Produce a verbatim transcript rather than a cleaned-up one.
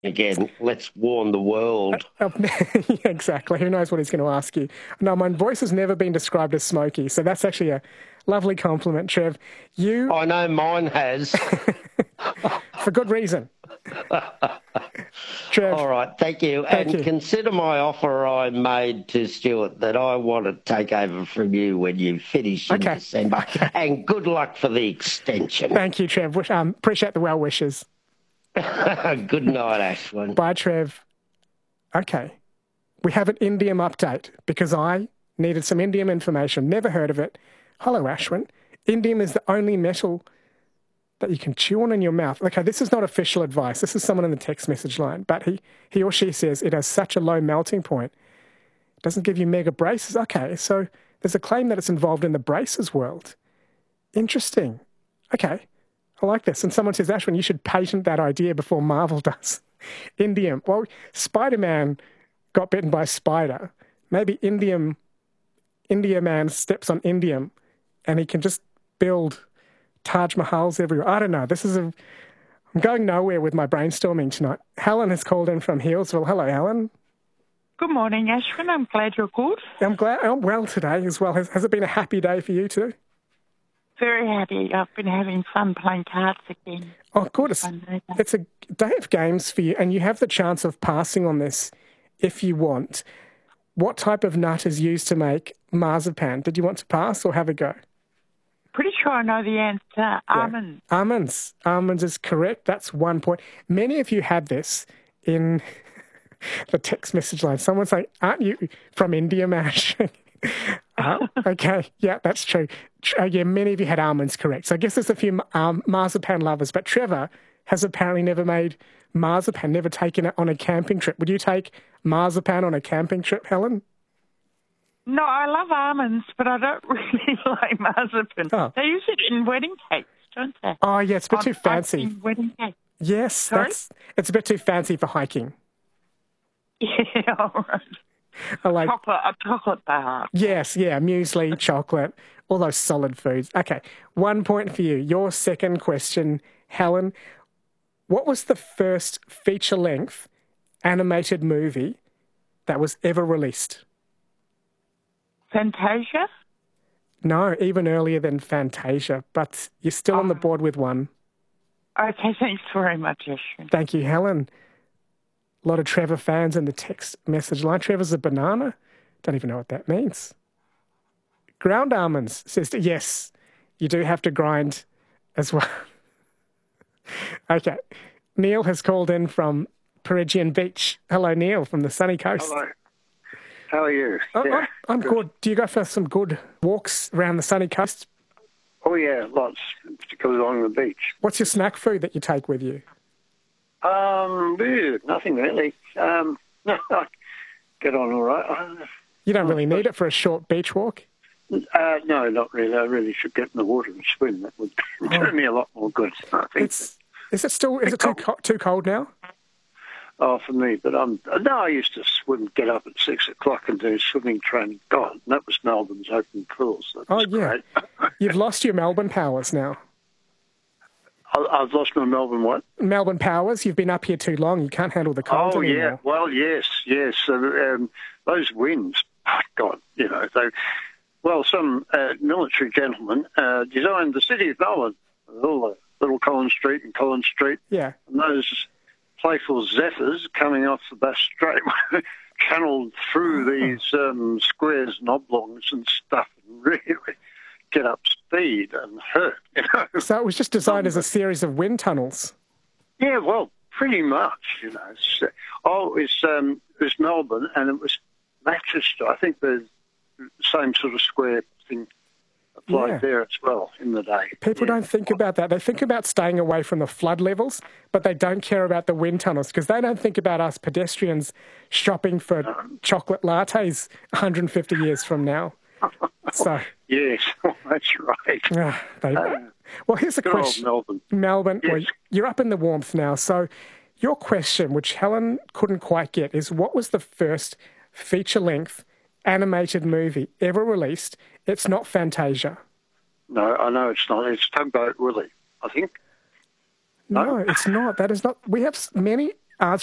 Again, let's warn the world. Uh, yeah, exactly. Who knows what he's going to ask you? No, my voice has never been described as smoky, so that's actually a lovely compliment, Trev. You... I know mine has. For good reason. Trev. All right, thank you. Thank and you. Consider my offer I made to Stuart that I want to take over from you when you finish in okay. December. Okay. And good luck for the extension. Thank you, Trev. Um, appreciate the well wishes. Good night, Ashwin. Bye, Trev. Okay. We have an indium update because I needed some indium information. Never heard of it. Hello, Ashwin. Indium is the only metal that you can chew on in your mouth. Okay, this is not official advice. This is someone in the text message line. But he, he or she says it has such a low melting point. It doesn't give you mega braces. Okay, so there's a claim that it's involved in the braces world. Interesting. Okay. I like this. And someone says, Ashwin, you should patent that idea before Marvel does. Indium. Well, Spider-Man got bitten by a spider. Maybe Indium, India Man steps on Indium and he can just build Taj Mahals everywhere. I don't know. This is a... I'm going nowhere with my brainstorming tonight. Helen has called in from Healesville. Hello, Helen. Good morning, Ashwin. I'm glad you're good. I'm glad. I'm well today as well. Has, has it been a happy day for you too? Very happy. I've been having fun playing cards again. Oh, good. It's, it's a day of games for you, and you have the chance of passing on this if you want. What type of nut is used to make marzipan? Did you want to pass or have a go? Pretty sure I know the answer. Yeah. Almonds. Almonds. Almonds is correct. That's one point. Many of you had this in the text message line. Someone's like, aren't you from India, Mash? Oh, okay, yeah, that's true. Uh, yeah, many of you had almonds correct. So I guess there's a few um, marzipan lovers, but Trevor has apparently never made marzipan, never taken it on a camping trip. Would you take marzipan on a camping trip, Helen? No, I love almonds, but I don't really like marzipan. Oh. They use it in wedding cakes, don't they? Oh, yeah, it's a bit on, too fancy. Wedding cake. Yes, Sorry? that's it's a bit too fancy for hiking. Yeah, all right. I like chocolate, a chocolate bar. Yes, yeah, muesli, chocolate, all those solid foods. Okay, one point for you. Your second question, Helen. What was the first feature-length animated movie that was ever released? Fantasia? No, even earlier than Fantasia, but you're still oh. on the board with one. Okay, thanks very much, Ashwin. Thank you, Helen. A lot of Trevor fans in the text message line. Trevor's a banana. Don't even know what that means. Ground almonds, says, yes, you do have to grind as well. Okay. Neil has called in from Peregian Beach. Hello, Neil, from the sunny coast. Hello. How are you? Oh, yeah. I'm good. good. Do you go for some good walks around the sunny coast? Oh, yeah, lots, particularly along the beach. What's your snack food that you take with you? Um, nothing really. Um, no, I get on all right. Uh, you don't really need it for a short beach walk? Uh, no, not really. I really should get in the water and swim. That would oh. do me a lot more good, I think. It's, is it still is it too, co- too cold now? Oh, for me, but um, no, I used to swim, get up at six o'clock and do swimming training. God, and that was Melbourne's open pools. That was oh, yeah. Great. You've lost your Melbourne powers now. I've lost my Melbourne what? Melbourne powers. You've been up here too long. You can't handle the cold oh, anymore. Oh, yeah. Well, yes, yes. Uh, um, those winds, oh, God, you know, they... Well, some uh, military gentleman uh, designed the city of Melbourne, all the little Collins Street and Collins Street. Yeah. And those playful zephyrs coming off the Bass Strait channeled through these um, squares and oblongs and stuff and really get up speed and hurt, you know. So it was just designed as a series of wind tunnels? Yeah, well, pretty much, you know. It's, oh, it was, um, it was Melbourne, and it was Manchester. I think the same sort of square thing applied yeah. there as well in the day. People yeah. don't think about that. They think about staying away from the flood levels, but they don't care about the wind tunnels because they don't think about us pedestrians shopping for no. chocolate lattes one hundred fifty years from now. So yes, that's right. Uh, they, uh, well, here's a question. Melbourne. Melbourne, yes. well, you're up in the warmth now. So your question, which Helen couldn't quite get, is what was the first feature-length animated movie ever released? It's not Fantasia. No, I know it's not. It's Tugboat Willie, I think. No, no it's not. That is not. We have many